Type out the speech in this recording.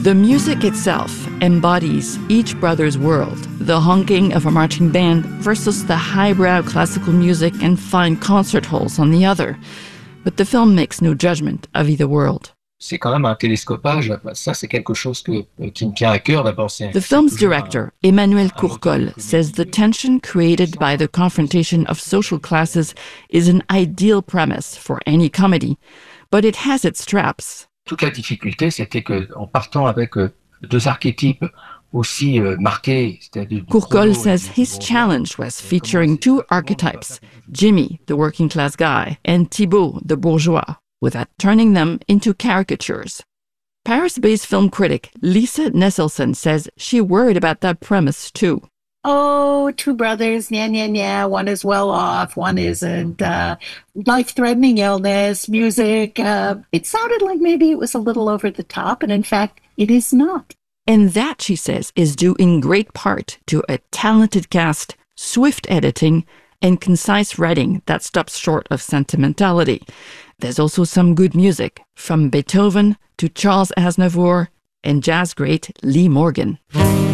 The music itself embodies each brother's world, the honking of a marching band versus the highbrow classical music and fine concert halls on the other. But the film makes no judgment of either world. C'est quand même un télescopage. Ça, c'est quelque chose qui me tient à cœur. D'abord, The film's director, Emmanuel Courcol, says the tension created by the confrontation of social classes is an ideal premise for any comedy, but it has its traps. Toute la difficulté, c'était qu'en partant avec deux archétypes aussi marqués, c'est-à-dire Courcol says his challenge was featuring two archetypes, Jimmy, the working-class guy, and Thibault, the bourgeois, without turning them into caricatures. Paris-based film critic Lisa Nesselson says she worried about that premise too. Oh, two brothers, one is well off, one isn't. Life-threatening illness, music. It sounded like maybe it was a little over the top, and in fact, it is not. And that, she says, is due in great part to a talented cast, swift editing, and concise writing that stops short of sentimentality. There's also some good music, from Beethoven to Charles Aznavour and jazz great Lee Morgan.